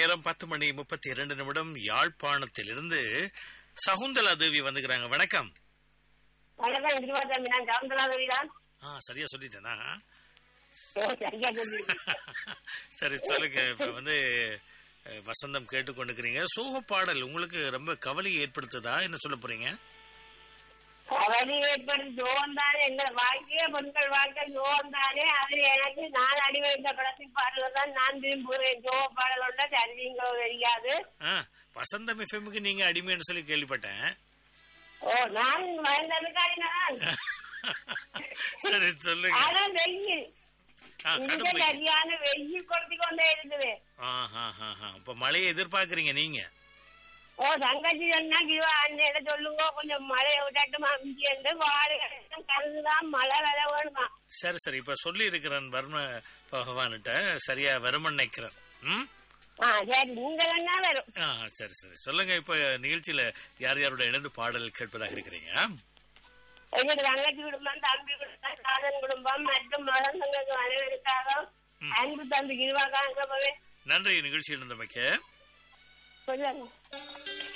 நேரம் 10:32 யாழ்ப்பாணத்திலிருந்து சகுந்தலா தேவி வந்துக்கிறாங்க. வணக்கம். வணக்கம் திருவாச்சாமி, நான் சகுந்தலா தேவி தான். சரியா சொல்லிட்டேனா? சரியா சொல்லி. சரி சொல்லுங்க. இப்ப வசந்தம் கேட்டுக்கொண்டுக்கிறீங்க. சோக பாடல் உங்களுக்கு ரொம்ப கவலையை ஏற்படுத்துதா? என்ன சொல்ல போறீங்க? கவலை ஏற்படுத்தி ஜோகம் தானே எங்கள் வாழ்க்கையே, பெண்கள் வாழ்க்கை ஜோகம் தானே. அது எனக்கு நான் அடிவைத்த படத்தின் பாடல் தான் நான் விரும்புகிறேன். ஜோக பாடல் ஒன்றா தெரியுங்களோ தெரியாது. வசந்தம் எஃப்எம்க்கு நீங்க அடிமைன்னு சொல்லி கேள்விப்பட்டேன். நான் வயந்ததுக்காரிதான். சரி சொல்லுங்க. அதான் வெயில், சரியான வெயில் கொடுத்து கொண்டே இருக்குது. இப்ப மழையை எதிர்பார்க்கறீங்க நீங்க? தங்கச்சி சொன்னா கிருவா சொல்லுங்க, கொஞ்சம் மழையை விட்டாட்டுமா கருதுதான் மழை வில வேணுமா. சரி சரி, இப்ப சொல்லி இருக்கிறேன் வர்ம பகவான்கிட்ட, சரியா வருமன் நினைக்கிறேன். சரி, நீங்க என்ன வரும். சரி சரி சொல்லுங்க. இப்ப நிகழ்ச்சியில யார் யாரோட இணைந்து பாடல் கேட்பதாக இருக்கிறீங்க? எங்களுக்கு தங்கச்சி குடும்பம், தம்பி குடும்பம், காதன் குடும்பம் மற்றும் மகன்களுக்கு அனைவருக்காக அன்பு தம்பி கிருவாக்காக. நன்றி நிகழ்ச்சியில் இருந்தமைக்க. சொல்லுங்க.